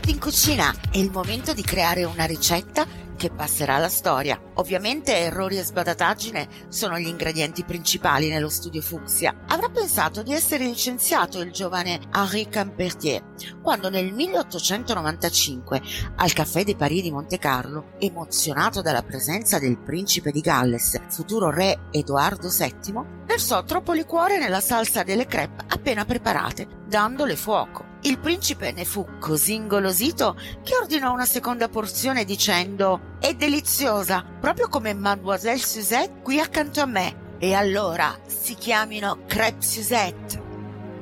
tutti in cucina, è il momento di creare una ricetta che passerà alla storia. Ovviamente errori e sbadataggine sono gli ingredienti principali nello studio Fuchsia. Avrà pensato di essere licenziato il giovane Henri Campertier quando nel 1895 al Café de Paris di Monte Carlo, emozionato dalla presenza del principe di Galles, futuro re Edoardo VII, versò troppo liquore nella salsa delle crêpes appena preparate, dandole fuoco. Il principe ne fu così ingolosito che ordinò una seconda porzione dicendo: «È deliziosa, proprio come Mademoiselle Suzette qui accanto a me, e allora si chiamino crêpes Suzette».